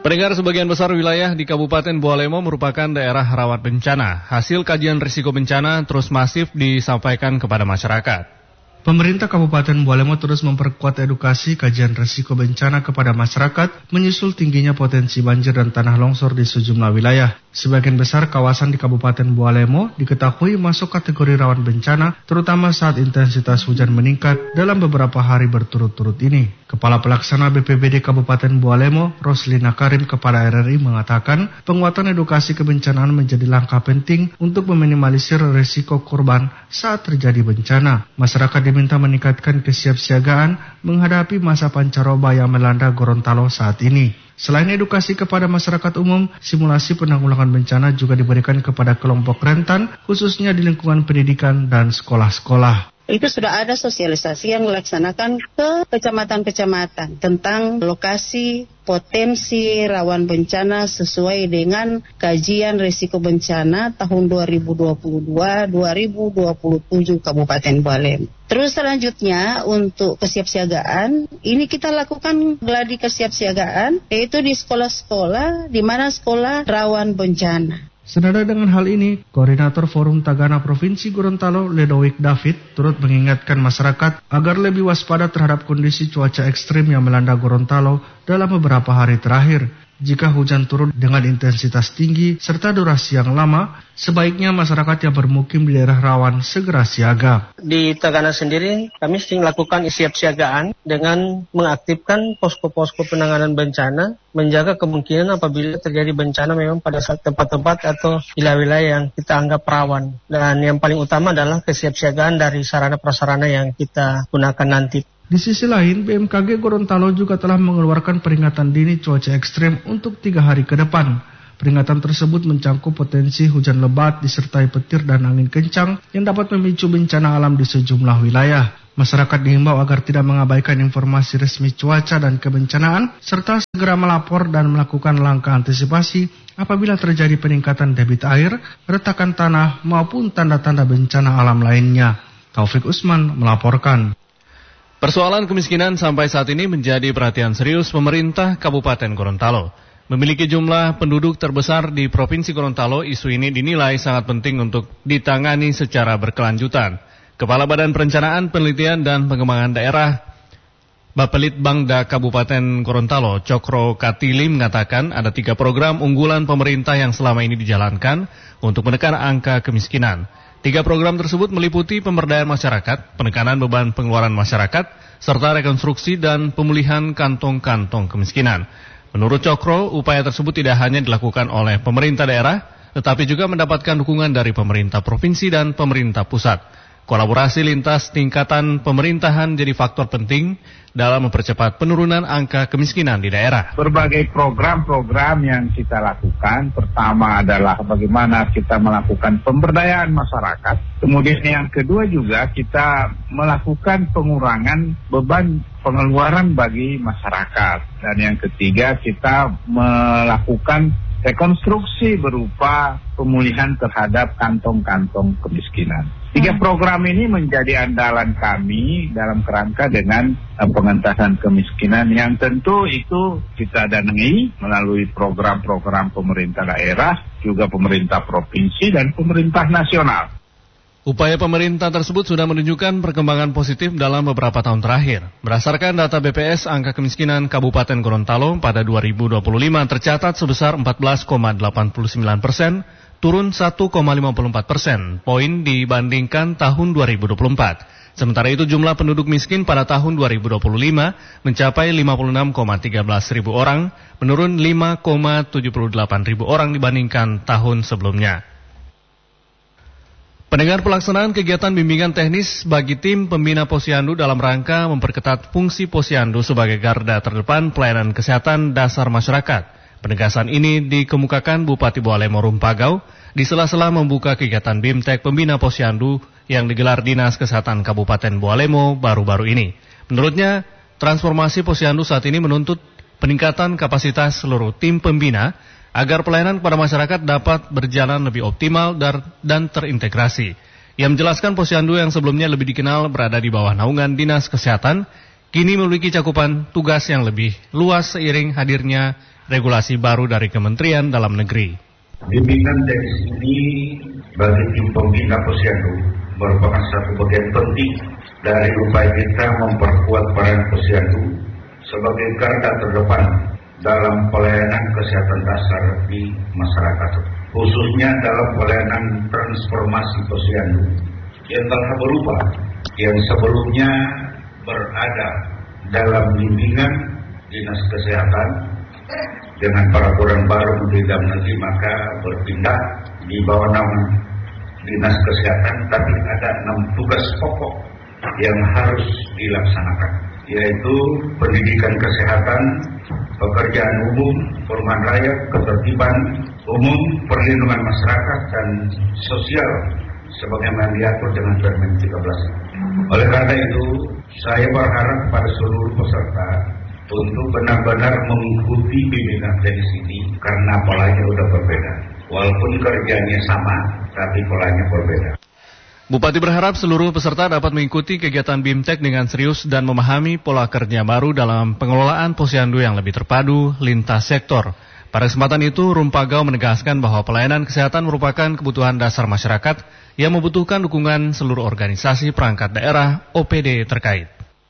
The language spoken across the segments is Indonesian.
Pendengar, sebagian besar wilayah di Kabupaten Bualemo merupakan daerah rawan bencana. Hasil kajian risiko bencana terus masif disampaikan kepada masyarakat. Pemerintah Kabupaten Bualemo terus memperkuat edukasi kajian risiko bencana kepada masyarakat menyusul tingginya potensi banjir dan tanah longsor di sejumlah wilayah. Sebagian besar kawasan di Kabupaten Bualemo diketahui masuk kategori rawan bencana, terutama saat intensitas hujan meningkat dalam beberapa hari berturut-turut ini. Kepala Pelaksana BPBD Kabupaten Bualemo, Roslina Karim kepada RRI mengatakan, penguatan edukasi kebencanaan menjadi langkah penting untuk meminimalisir risiko korban saat terjadi bencana. Masyarakat diminta meningkatkan kesiapsiagaan menghadapi masa pancaroba yang melanda Gorontalo saat ini. Selain edukasi kepada masyarakat umum, simulasi penanggulangan bencana juga diberikan kepada kelompok rentan, khususnya di lingkungan pendidikan dan sekolah-sekolah. Itu sudah ada sosialisasi yang dilaksanakan ke kecamatan-kecamatan tentang lokasi potensi rawan bencana sesuai dengan kajian risiko bencana tahun 2022-2027 Kabupaten Bualemo. Terus selanjutnya untuk kesiapsiagaan, ini kita lakukan gladi kesiapsiagaan, yaitu di sekolah-sekolah di mana sekolah rawan bencana. Senada dengan hal ini, Koordinator Forum Tagana Provinsi Gorontalo, Ledowik David, turut mengingatkan masyarakat agar lebih waspada terhadap kondisi cuaca ekstrim yang melanda Gorontalo dalam beberapa hari terakhir. Jika hujan turun dengan intensitas tinggi serta durasi yang lama, sebaiknya masyarakat yang bermukim di daerah rawan segera siaga. Di Tagana sendiri, kami sering lakukan siapsiagaan dengan mengaktifkan posko-posko penanganan bencana, menjaga kemungkinan apabila terjadi bencana memang pada saat tempat-tempat atau wilayah-wilayah yang kita anggap rawan. Dan yang paling utama adalah kesiapsiagaan dari sarana-prasarana yang kita gunakan nanti. Di sisi lain, BMKG Gorontalo juga telah mengeluarkan peringatan dini cuaca ekstrem untuk 3 hari ke depan. Peringatan tersebut mencangkup potensi hujan lebat disertai petir dan angin kencang yang dapat memicu bencana alam di sejumlah wilayah. Masyarakat dihimbau agar tidak mengabaikan informasi resmi cuaca dan kebencanaan, serta segera melapor dan melakukan langkah antisipasi apabila terjadi peningkatan debit air, retakan tanah, maupun tanda-tanda bencana alam lainnya. Taufik Usman melaporkan. Persoalan kemiskinan sampai saat ini menjadi perhatian serius pemerintah Kabupaten Gorontalo. Memiliki jumlah penduduk terbesar di Provinsi Gorontalo, isu ini dinilai sangat penting untuk ditangani secara berkelanjutan. Kepala Badan Perencanaan, Penelitian dan Pengembangan Daerah Bapelitbangda Kabupaten Gorontalo, Cokro Katili, mengatakan ada 3 program unggulan pemerintah yang selama ini dijalankan untuk menekan angka kemiskinan. 3 program tersebut meliputi pemberdayaan masyarakat, penekanan beban pengeluaran masyarakat, serta rekonstruksi dan pemulihan kantong-kantong kemiskinan. Menurut Cokro, upaya tersebut tidak hanya dilakukan oleh pemerintah daerah, tetapi juga mendapatkan dukungan dari pemerintah provinsi dan pemerintah pusat. Kolaborasi lintas tingkatan pemerintahan jadi faktor penting dalam mempercepat penurunan angka kemiskinan di daerah. Berbagai program-program yang kita lakukan, pertama adalah bagaimana kita melakukan pemberdayaan masyarakat. Kemudian yang kedua juga kita melakukan pengurangan beban pengeluaran bagi masyarakat. Dan yang ketiga kita melakukan rekonstruksi berupa pemulihan terhadap kantong-kantong kemiskinan. 3 program ini menjadi andalan kami dalam kerangka dengan pengentasan kemiskinan yang tentu itu kita danai melalui program-program pemerintah daerah, juga pemerintah provinsi dan pemerintah nasional. Upaya pemerintah tersebut sudah menunjukkan perkembangan positif dalam beberapa tahun terakhir. Berdasarkan data BPS, angka kemiskinan Kabupaten Gorontalo pada 2025 tercatat sebesar 14,89%, turun 1,54% poin dibandingkan tahun 2024. Sementara itu jumlah penduduk miskin pada tahun 2025 mencapai 56,13 ribu orang, menurun 5,78 ribu orang dibandingkan tahun sebelumnya. Pendengar, pelaksanaan kegiatan bimbingan teknis bagi tim pembina Posyandu dalam rangka memperketat fungsi Posyandu sebagai garda terdepan pelayanan kesehatan dasar masyarakat. Penegasan ini dikemukakan Bupati Bualemo Rumpagau di sela-sela membuka kegiatan BIMTEK Pembina Posyandu yang digelar Dinas Kesehatan Kabupaten Bualemo baru-baru ini. Menurutnya, transformasi Posyandu saat ini menuntut peningkatan kapasitas seluruh tim pembina agar pelayanan kepada masyarakat dapat berjalan lebih optimal dan terintegrasi. Ia menjelaskan Posyandu yang sebelumnya lebih dikenal berada di bawah naungan Dinas Kesehatan, kini memiliki cakupan tugas yang lebih luas seiring hadirnya regulasi baru dari Kementerian Dalam Negeri. Bimbingan teknis ini bagi tim pembina posyandu merupakan satu bagian penting dari upaya kita memperkuat peran posyandu sebagai garda terdepan dalam pelayanan kesehatan dasar di masyarakat, khususnya dalam pelayanan transformasi posyandu yang telah berubah, yang sebelumnya berada dalam bimbingan Dinas Kesehatan dengan peraturan baru Menteri Dalam Negeri maka berpindah di bawah nama Dinas Kesehatan, tapi ada 6 tugas pokok yang harus dilaksanakan, yaitu pendidikan kesehatan, pekerjaan umum, perumahan rakyat, ketertiban umum, perlindungan masyarakat, dan sosial sebagaimana diatur dengan Permen 13. Oleh karena itu, saya berharap kepada seluruh peserta untuk benar-benar mengikuti bimbingan teknis ini karena polanya sudah berbeda. Walaupun kerjanya sama, tapi polanya berbeda. Bupati berharap seluruh peserta dapat mengikuti kegiatan BIMTEK dengan serius dan memahami pola kerja baru dalam pengelolaan posyandu yang lebih terpadu lintas sektor. Pada kesempatan itu, Rumpagau menegaskan bahwa pelayanan kesehatan merupakan kebutuhan dasar masyarakat yang membutuhkan dukungan seluruh organisasi perangkat daerah OPD terkait.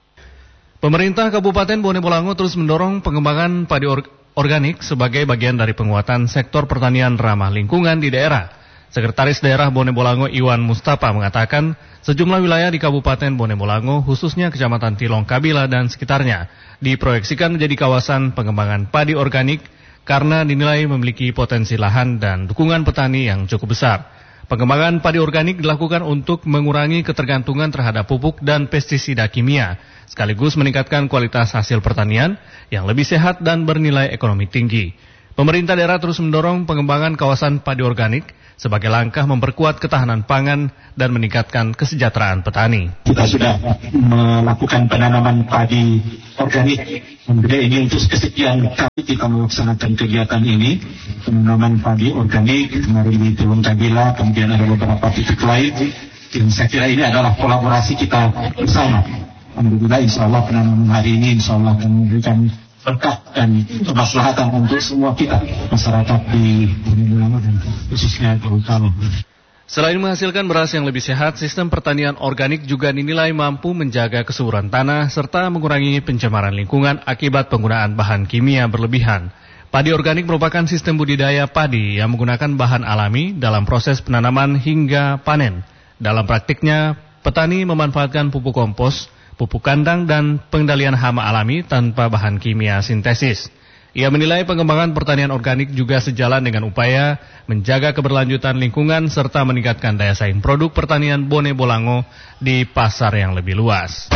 Pemerintah Kabupaten Bone Bolango terus mendorong pengembangan padi organik sebagai bagian dari penguatan sektor pertanian ramah lingkungan di daerah. Sekretaris Daerah Bone Bolango Iwan Mustafa mengatakan sejumlah wilayah di Kabupaten Bone Bolango, khususnya Kecamatan Tilong Kabila dan sekitarnya, diproyeksikan menjadi kawasan pengembangan padi organik karena dinilai memiliki potensi lahan dan dukungan petani yang cukup besar. Pengembangan padi organik dilakukan untuk mengurangi ketergantungan terhadap pupuk dan pestisida kimia, sekaligus meningkatkan kualitas hasil pertanian yang lebih sehat dan bernilai ekonomi tinggi. Pemerintah daerah terus mendorong pengembangan kawasan padi organik sebagai langkah memperkuat ketahanan pangan dan meningkatkan kesejahteraan petani. Kita sudah melakukan penanaman padi organik. Kemudian ini untuk kesekian kali kita melaksanakan kegiatan ini, penanaman padi organik, kemarin di Tilong Kabila, kemudian ada beberapa titik lain. Dan saya kira ini adalah kolaborasi kita bersama. Alhamdulillah, insya Allah penanaman hari ini insya Allah akan memberikan berkah dan kemaslahatan untuk semua kita, masyarakat di Bone Bolango dan khususnya Gorontalo. Selain menghasilkan beras yang lebih sehat, sistem pertanian organik juga dinilai mampu menjaga kesuburan tanah serta mengurangi pencemaran lingkungan akibat penggunaan bahan kimia berlebihan. Padi organik merupakan sistem budidaya padi yang menggunakan bahan alami dalam proses penanaman hingga panen. Dalam praktiknya, petani memanfaatkan pupuk kompos, pupuk kandang, dan pengendalian hama alami tanpa bahan kimia sintesis. Ia menilai pengembangan pertanian organik juga sejalan dengan upaya menjaga keberlanjutan lingkungan serta meningkatkan daya saing produk pertanian Bone Bolango di pasar yang lebih luas.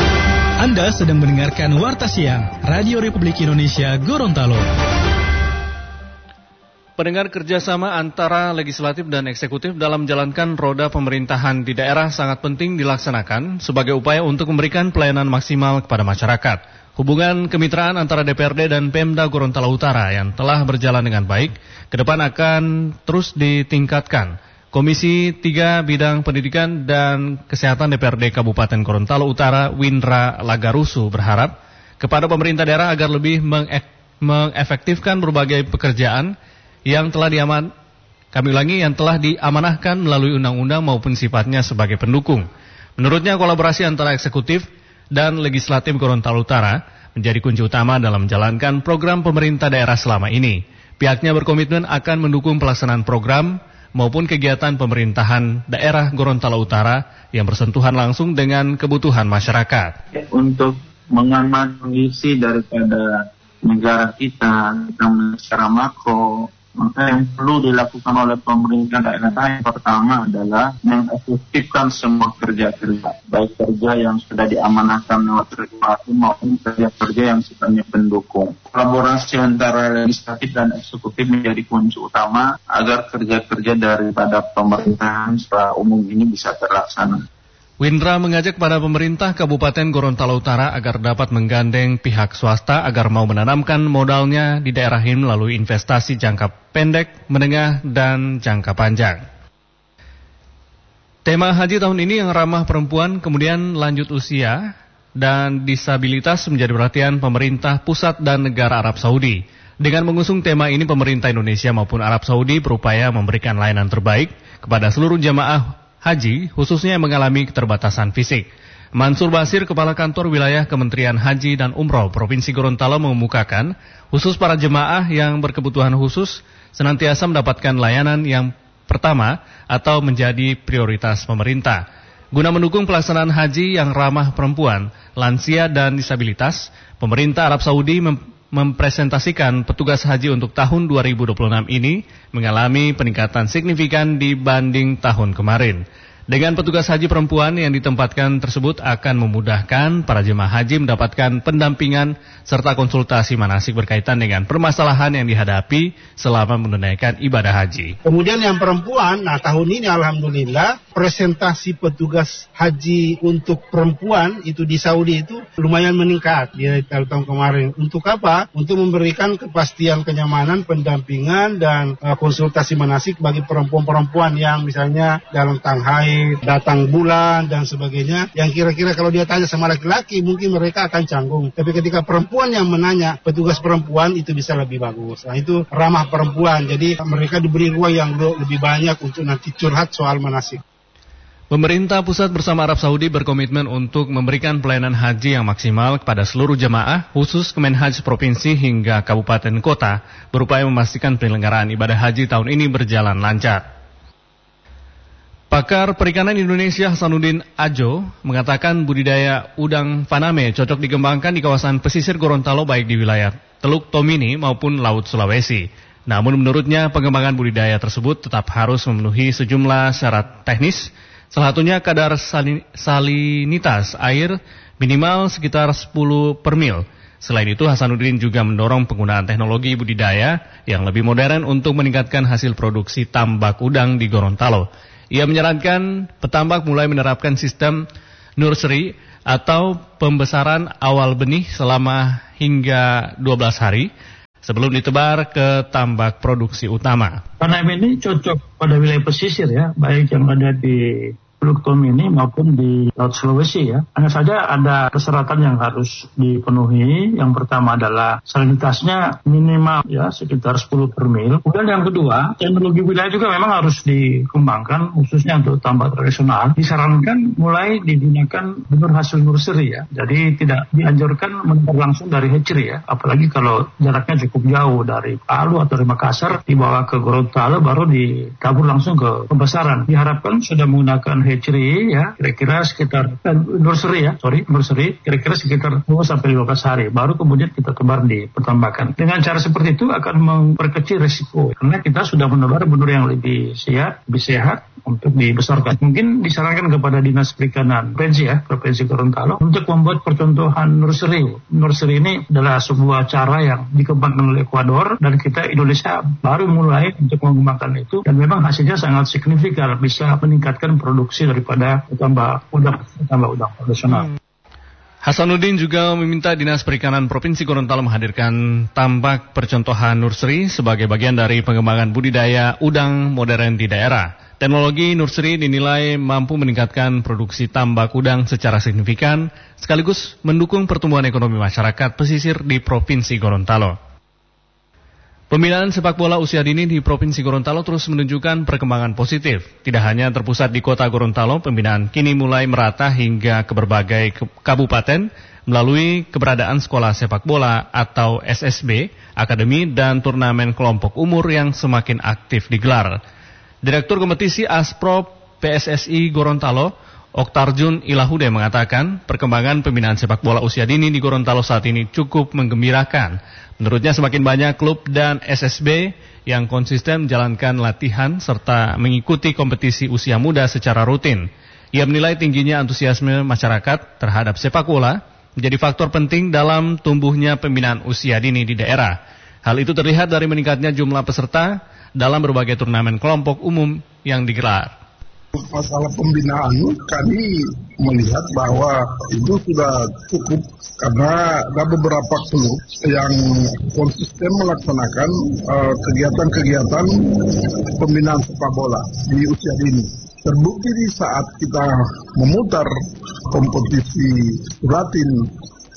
Anda sedang mendengarkan Warta Siang, Radio Republik Indonesia Gorontalo. Pendengar, kerjasama antara legislatif dan eksekutif dalam menjalankan roda pemerintahan di daerah sangat penting dilaksanakan sebagai upaya untuk memberikan pelayanan maksimal kepada masyarakat. Hubungan kemitraan antara DPRD dan Pemda Gorontalo Utara yang telah berjalan dengan baik, ke depan akan terus ditingkatkan. Komisi 3 Bidang Pendidikan dan Kesehatan DPRD Kabupaten Gorontalo Utara, Windra Lagarusu, berharap kepada pemerintah daerah agar lebih mengefektifkan berbagai pekerjaan yang telah diamanahkan melalui undang-undang maupun sifatnya sebagai pendukung. Menurutnya, kolaborasi antara eksekutif dan legislatif Gorontalo Utara menjadi kunci utama dalam menjalankan program pemerintah daerah selama ini. Pihaknya berkomitmen akan mendukung pelaksanaan program maupun kegiatan pemerintahan daerah Gorontalo Utara yang bersentuhan langsung dengan kebutuhan masyarakat. Untuk mengamanisi daripada negara kita secara makro, maka yang perlu dilakukan oleh pemerintah daerah yang pertama adalah mengefektifkan semua kerja-kerja, baik kerja yang sudah diamanahkan lewat regulasi maupun kerja-kerja yang sifatnya pendukung. Kolaborasi antara legislatif dan eksekutif menjadi kunci utama agar kerja-kerja daripada pemerintahan secara umum ini bisa terlaksana. Windra mengajak kepada pemerintah Kabupaten Gorontalo Utara agar dapat menggandeng pihak swasta agar mau menanamkan modalnya di daerah ini melalui investasi jangka pendek, menengah, dan jangka panjang. Tema haji tahun ini yang ramah perempuan, kemudian lanjut usia, dan disabilitas menjadi perhatian pemerintah pusat dan negara Arab Saudi. Dengan mengusung tema ini, pemerintah Indonesia maupun Arab Saudi berupaya memberikan layanan terbaik kepada seluruh jamaah haji, khususnya yang mengalami keterbatasan fisik. Mansur Basir, Kepala Kantor Wilayah Kementerian Haji dan Umroh Provinsi Gorontalo mengemukakan, khusus para jemaah yang berkebutuhan khusus senantiasa mendapatkan layanan yang pertama atau menjadi prioritas pemerintah. Guna mendukung pelaksanaan haji yang ramah perempuan, lansia dan disabilitas, pemerintah Arab Saudi mempresentasikan petugas haji untuk tahun 2026 ini mengalami peningkatan signifikan dibanding tahun kemarin. Dengan petugas haji perempuan yang ditempatkan tersebut akan memudahkan para jemaah haji mendapatkan pendampingan serta konsultasi manasik berkaitan dengan permasalahan yang dihadapi selama menunaikan ibadah haji. Kemudian yang perempuan, tahun ini alhamdulillah presentasi petugas haji untuk perempuan itu di Saudi itu lumayan meningkat di tahun kemarin. Untuk apa? Untuk memberikan kepastian kenyamanan, pendampingan dan konsultasi manasik bagi perempuan-perempuan yang misalnya dalam haid, datang bulan dan sebagainya, yang kira-kira kalau dia tanya sama laki-laki mungkin mereka akan canggung, tapi ketika perempuan yang menanya, petugas perempuan itu bisa lebih bagus. Itu ramah perempuan, jadi mereka diberi ruang yang lebih banyak untuk nanti curhat soal manasik. Pemerintah pusat bersama Arab Saudi berkomitmen untuk memberikan pelayanan haji yang maksimal kepada seluruh jemaah, khusus Kemenhaj provinsi hingga kabupaten kota, berupaya memastikan penyelenggaraan ibadah haji tahun ini berjalan lancar. Pakar Perikanan Indonesia Hasanuddin Ajo mengatakan budidaya udang faname cocok dikembangkan di kawasan pesisir Gorontalo baik di wilayah Teluk Tomini maupun Laut Sulawesi. Namun menurutnya pengembangan budidaya tersebut tetap harus memenuhi sejumlah syarat teknis, salah satunya kadar salinitas air minimal sekitar 10 per mil. Selain itu, Hasanuddin juga mendorong penggunaan teknologi budidaya yang lebih modern untuk meningkatkan hasil produksi tambak udang di Gorontalo. Ia menyarankan petambak mulai menerapkan sistem nursery atau pembesaran awal benih selama hingga 12 hari sebelum ditebar ke tambak produksi utama. Karena ini cocok pada wilayah pesisir ya, baik yang ada di Teluk Tomini maupun di Laut Sulawesi ya. Hanya saja ada persyaratan yang harus dipenuhi. Yang pertama adalah salinitasnya minimal ya sekitar 10 per mil. Kemudian yang kedua, teknologi wilayah juga memang harus dikembangkan khususnya untuk tambak tradisional. Disarankan mulai digunakan benur hasil nursery ya. Jadi tidak dianjurkan menyebar langsung dari hatchery ya. Apalagi kalau jaraknya cukup jauh dari Palu atau dari Makassar dibawa ke Gorontalo baru ditabur langsung ke pembesaran. Diharapkan sudah menggunakan hatchery ya, kira-kira sekitar nursery kira-kira sekitar 2-15 hari baru kemudian kita tebar di pertambakan. Dengan cara seperti itu akan memperkecil risiko karena kita sudah menebar benur yang lebih siap, lebih sehat untuk dibesarkan. Mungkin disarankan kepada Dinas Perikanan Provinsi Gorontalo untuk membuat percontohan nursery. Nursery ini adalah sebuah cara yang dikembangkan oleh Ekuador dan kita Indonesia baru mulai untuk mengembangkan itu dan memang hasilnya sangat signifikan, bisa meningkatkan produksi daripada tambak udang tradisional. Hasanuddin juga meminta Dinas Perikanan Provinsi Gorontalo menghadirkan tambak percontohan nursery sebagai bagian dari pengembangan budidaya udang modern di daerah. Teknologi nursery dinilai mampu meningkatkan produksi tambak udang secara signifikan, sekaligus mendukung pertumbuhan ekonomi masyarakat pesisir di Provinsi Gorontalo. Pembinaan sepak bola usia dini di Provinsi Gorontalo terus menunjukkan perkembangan positif. Tidak hanya terpusat di kota Gorontalo, pembinaan kini mulai merata hingga ke berbagai kabupaten melalui keberadaan sekolah sepak bola atau SSB, akademi dan turnamen kelompok umur yang semakin aktif digelar. Direktur Kompetisi Asprop PSSI Gorontalo, Oktarjun Ilahude mengatakan perkembangan pembinaan sepak bola usia dini di Gorontalo saat ini cukup menggembirakan. Menurutnya semakin banyak klub dan SSB yang konsisten menjalankan latihan serta mengikuti kompetisi usia muda secara rutin. Ia menilai tingginya antusiasme masyarakat terhadap sepak bola menjadi faktor penting dalam tumbuhnya pembinaan usia dini di daerah. Hal itu terlihat dari meningkatnya jumlah peserta dalam berbagai turnamen kelompok umum yang digelar. Masalah pembinaan kami melihat bahwa itu sudah cukup karena ada beberapa klub yang konsisten melaksanakan kegiatan-kegiatan pembinaan sepak bola di usia dini. Terbukti di saat kita memutar kompetisi Latin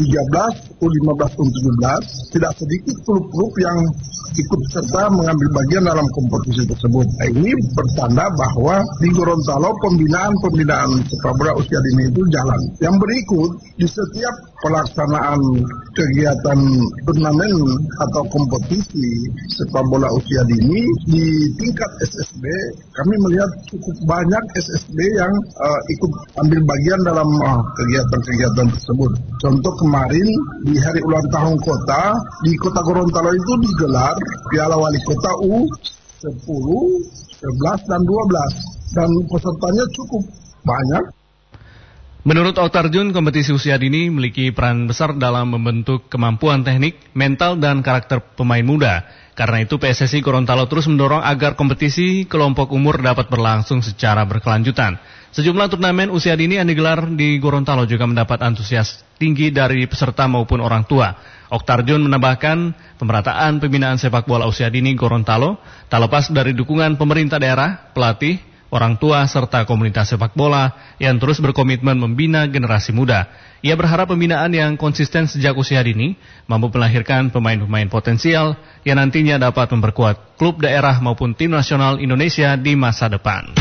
U13, U15, U17, tidak sedikit klub-klub yang ikut serta mengambil bagian dalam kompetisi tersebut. Nah, ini bertanda bahwa di Gorontalo pembinaan sepak bola usia dini itu jalan. Yang berikut, di setiap pelaksanaan kegiatan turnamen atau kompetisi sepak bola usia dini di tingkat SSB, kami melihat cukup banyak SSB yang ikut ambil bagian dalam kegiatan-kegiatan tersebut. Contoh kemarin di hari ulang tahun kota, di kota Gorontalo itu digelar Piala Wali Kota U10, 11, dan 12. Dan pesertanya cukup banyak. Menurut Oktarjun, kompetisi usia dini memiliki peran besar dalam membentuk kemampuan teknik, mental, dan karakter pemain muda. Karena itu PSSI Gorontalo terus mendorong agar kompetisi kelompok umur dapat berlangsung secara berkelanjutan. Sejumlah turnamen usia dini yang digelar di Gorontalo juga mendapat antusias tinggi dari peserta maupun orang tua. Oktarjun menambahkan pemerataan pembinaan sepak bola usia dini Gorontalo tak lepas dari dukungan pemerintah daerah, pelatih, orang tua, serta komunitas sepak bola yang terus berkomitmen membina generasi muda. Ia berharap pembinaan yang konsisten sejak usia dini mampu melahirkan pemain-pemain potensial yang nantinya dapat memperkuat klub daerah maupun tim nasional Indonesia di masa depan.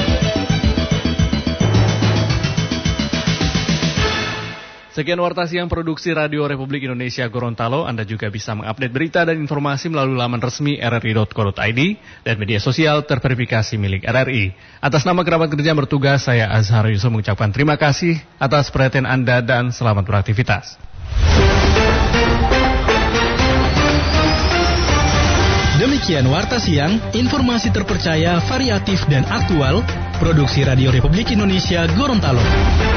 Sekian Warta Siang Produksi Radio Republik Indonesia Gorontalo. Anda juga bisa mengupdate berita dan informasi melalui laman resmi rri.co.id dan media sosial terverifikasi milik RRI. Atas nama kerabat kerja yang bertugas, saya Azhar Yusuf mengucapkan terima kasih atas perhatian Anda dan selamat beraktivitas. Demikian Warta Siang, informasi terpercaya, variatif dan aktual, produksi Radio Republik Indonesia Gorontalo.